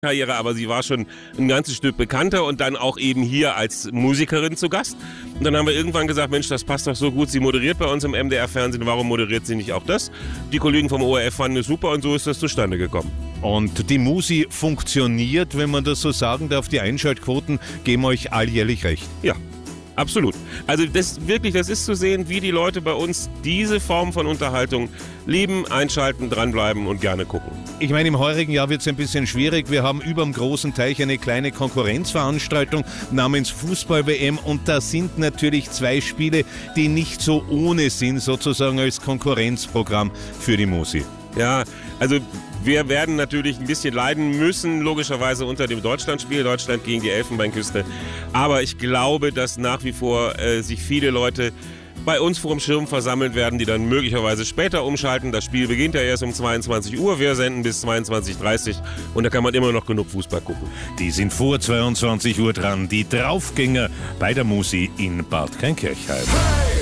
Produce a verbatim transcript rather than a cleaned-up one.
Karriere, aber sie war schon ein ganzes Stück bekannter und dann auch eben hier als Musikerin zu Gast. Und dann haben wir irgendwann gesagt, Mensch, das passt doch so gut, sie moderiert bei uns im M D R-Fernsehen, warum moderiert sie nicht auch das? Die Kollegen vom O R F fanden es super und so ist das zustande gekommen. Und die Musi funktioniert, wenn man das so sagen darf, die Einschaltquoten geben euch alljährlich recht. Ja. Absolut. Also das wirklich, das ist zu sehen, wie die Leute bei uns diese Form von Unterhaltung lieben, einschalten, dranbleiben und gerne gucken. Ich meine, im heurigen Jahr wird es ein bisschen schwierig. Wir haben über dem großen Teich eine kleine Konkurrenzveranstaltung namens Fußball-W M und da sind natürlich zwei Spiele, die nicht so ohne sind, sozusagen als Konkurrenzprogramm für die Musi. Ja, also wir werden natürlich ein bisschen leiden müssen, logischerweise unter dem Deutschlandspiel, Deutschland gegen die Elfenbeinküste. Aber ich glaube, dass nach wie vor äh, sich viele Leute bei uns vor dem Schirm versammeln werden, die dann möglicherweise später umschalten. Das Spiel beginnt ja erst um zweiundzwanzig Uhr, wir senden bis zweiundzwanzig Uhr dreißig und da kann man immer noch genug Fußball gucken. Die sind vor zweiundzwanzig Uhr dran, die Draufgänger bei der Musi in Bad Krainkirchheim. Hey!